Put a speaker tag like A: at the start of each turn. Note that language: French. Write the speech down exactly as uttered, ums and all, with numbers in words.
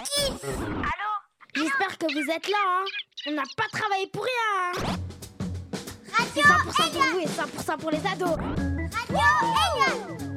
A: Kiss.
B: Allô?
C: J'espère que vous êtes là, hein. On n'a pas travaillé pour rien, hein.
A: Radio
C: C'est cent pour cent pour
A: Egan.
C: vous et cent pour cent pour les ados.
A: Radio Egan.